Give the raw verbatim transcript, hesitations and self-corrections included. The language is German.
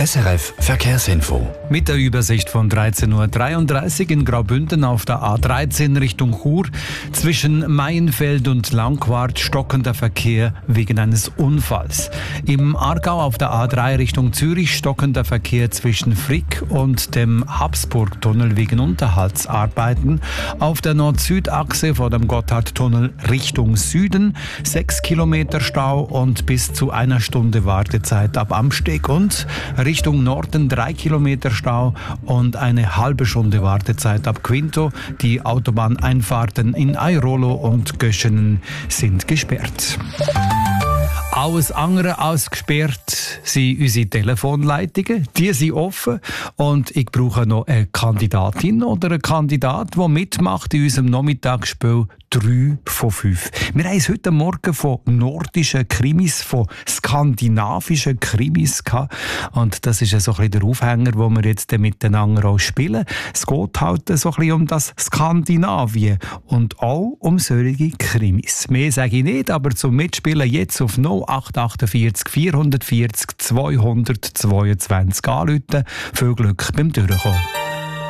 S R F Verkehrsinfo. Mit der Übersicht von dreizehn Uhr dreiunddreißig in Graubünden auf der A dreizehn Richtung Chur. Zwischen Maienfeld und Langquart stockender Verkehr wegen eines Unfalls. Im Aargau auf der A drei Richtung Zürich stockender Verkehr zwischen Frick und dem Habsburgtunnel wegen Unterhaltsarbeiten. Auf der Nord-Süd-Achse vor dem Gotthardtunnel Richtung Süden sechs Kilometer Stau und bis zu einer Stunde Wartezeit ab Amsteg und Richtung Norden drei Kilometer Stau und eine halbe Stunde Wartezeit ab Quinto. Die Autobahneinfahrten in Airolo und Göschenen sind gesperrt. Alles andere als gesperrt sind unsere Telefonleitungen. Die sind offen und ich brauche noch eine Kandidatin oder einen Kandidat, der mitmacht in unserem Nachmittagsspiel drei von fünf. Wir haben es heute Morgen von nordischen Krimis, von skandinavischen Krimis gehabt. Und das ist so ein bisschen der Aufhänger, den wir jetzt miteinander auch spielen. Es geht halt so ein bisschen um das Skandinavien und auch um solche Krimis. Mehr sage ich nicht, aber zum Mitspielen jetzt auf null acht achtundvierzig vierhundertvierzig zweihundertzweiundzwanzig anrufen. Viel Glück beim Durchkommen.